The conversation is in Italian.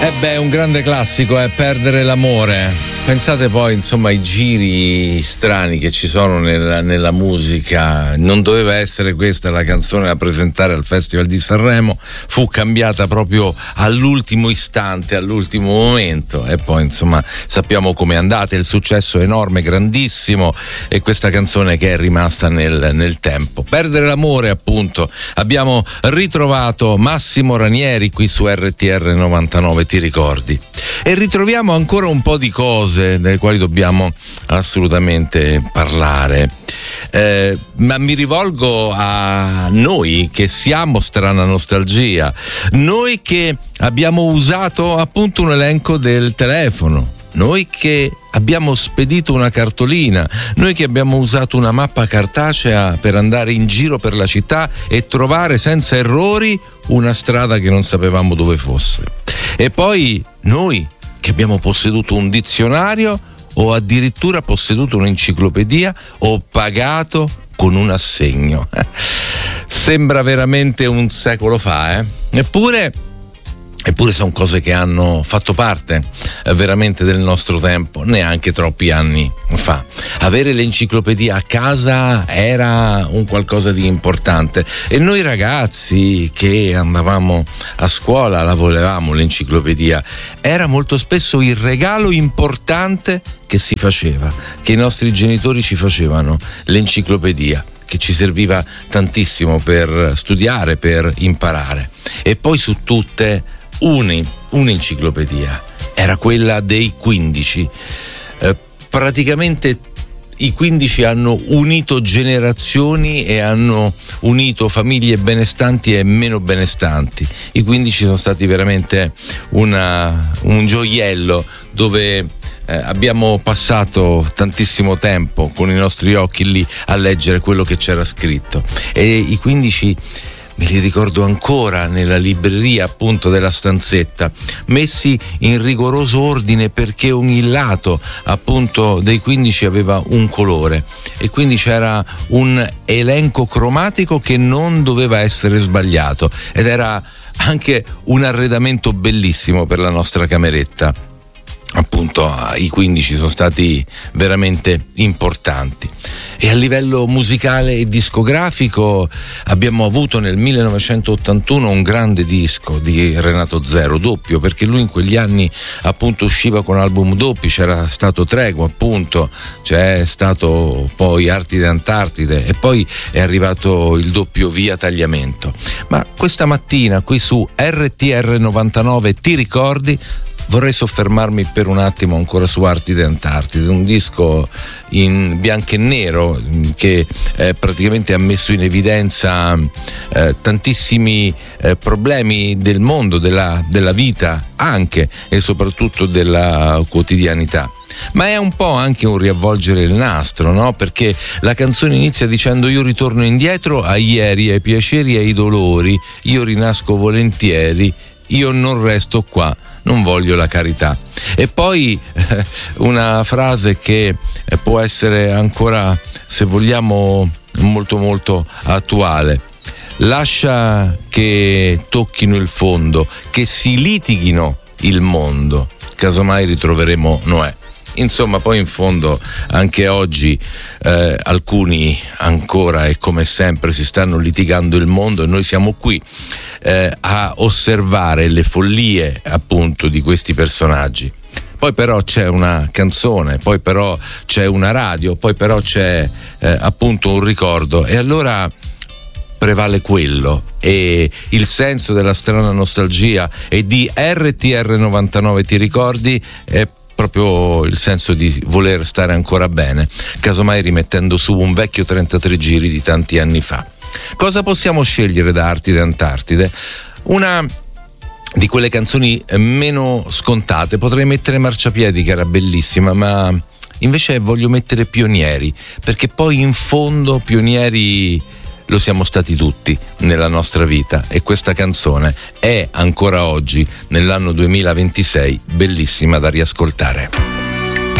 Un grande classico è Perdere l'amore. Pensate poi, insomma, ai giri strani che ci sono nella musica. Non doveva essere questa la canzone da presentare al Festival di Sanremo, fu cambiata proprio all'ultimo istante, all'ultimo momento, e poi, insomma, sappiamo com'è andata. Il successo è enorme, grandissimo, e questa canzone che è rimasta nel tempo. Perdere l'amore, appunto. Abbiamo ritrovato Massimo Ranieri qui su RTR 99, ti ricordi? E ritroviamo ancora un po' di cose delle quali dobbiamo assolutamente parlare, ma mi rivolgo a noi che siamo Strana Nostalgia, noi che abbiamo usato appunto un elenco del telefono, noi che abbiamo spedito una cartolina, noi che abbiamo usato una mappa cartacea per andare in giro per la città e trovare senza errori una strada che non sapevamo dove fosse. E poi noi che abbiamo posseduto un dizionario o addirittura posseduto un'enciclopedia o pagato con un assegno. Sembra veramente un secolo fa, Eppure sono cose che hanno fatto parte veramente del nostro tempo, neanche troppi anni fa. Avere l'enciclopedia a casa era un qualcosa di importante, e noi ragazzi che andavamo a scuola la volevamo l'enciclopedia. Era molto spesso il regalo importante che si faceva, che i nostri genitori ci facevano, l'enciclopedia, che ci serviva tantissimo per studiare, per imparare. E poi su tutte un'enciclopedia, era quella dei 15. Praticamente i 15 hanno unito generazioni e hanno unito famiglie benestanti e meno benestanti. I 15 sono stati veramente un gioiello dove abbiamo passato tantissimo tempo con i nostri occhi lì a leggere quello che c'era scritto, e i 15 me li ricordo ancora nella libreria appunto della stanzetta, messi in rigoroso ordine, perché ogni lato appunto dei 15 aveva un colore, e quindi c'era un elenco cromatico che non doveva essere sbagliato, ed era anche un arredamento bellissimo per la nostra cameretta. Appunto i 15 sono stati veramente importanti. E a livello musicale e discografico abbiamo avuto nel 1981 un grande disco di Renato Zero, doppio, perché lui in quegli anni appunto usciva con album doppi. C'era stato Tregua, appunto, c'è stato poi Artide Antartide, e poi è arrivato il doppio Via Tagliamento. Ma questa mattina qui su RTR 99 ti ricordi? Vorrei soffermarmi per un attimo ancora su Artide Antartide, un disco in bianco e nero che praticamente ha messo in evidenza tantissimi problemi del mondo, della vita anche e soprattutto della quotidianità. Ma è un po' anche un riavvolgere il nastro, no? Perché la canzone inizia dicendo: io ritorno indietro a ieri, ai piaceri e ai dolori, io rinasco volentieri, io non resto qua, non voglio la carità. E poi una frase che può essere ancora, se vogliamo, molto molto attuale: lascia che tocchino il fondo, che si litighino il mondo, casomai ritroveremo Noè. Insomma, poi in fondo anche oggi alcuni ancora e come sempre si stanno litigando il mondo, e noi siamo qui a osservare le follie appunto di questi personaggi. Poi però c'è una canzone, poi però c'è una radio, poi però c'è appunto un ricordo, e allora prevale quello, e il senso della strana nostalgia e di RTR 99 ti ricordi è proprio il senso di voler stare ancora bene, casomai rimettendo su un vecchio 33 giri di tanti anni fa. Cosa possiamo scegliere da Artide Antartide? Una di quelle canzoni meno scontate. Potrei mettere Marciapiedi, che era bellissima, ma invece voglio mettere Pionieri, perché poi in fondo pionieri lo siamo stati tutti nella nostra vita, e questa canzone è ancora oggi, nell'anno 2026, bellissima da riascoltare.